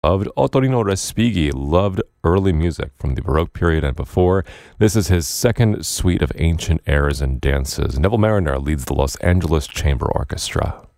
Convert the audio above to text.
Loved Ottorino Respighi, loved early music from the Baroque period and before. This is his second suite of ancient airs and dances. Neville Marriner leads the Los Angeles Chamber Orchestra.